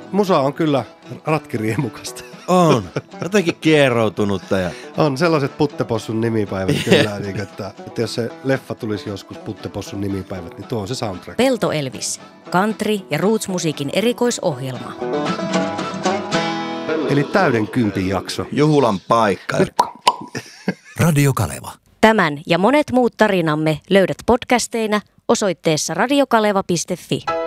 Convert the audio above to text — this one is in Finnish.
musa on kyllä ratkiriemukasta. On. Jotenkin kieroutunutta. Ja... On sellaiset Puttepossun nimipäivät kyllä. Niin, että jos se leffa tulisi joskus Puttepossun nimipäivät, niin tuo on se soundtrack. Pelto Elvis. Country- ja roots-musiikin erikoisohjelma. Eli täyden kympin jakso. Juhulan paikka. Radio Kaleva. Tämän ja monet muut tarinamme löydät podcasteina osoitteessa radiokaleva.fi.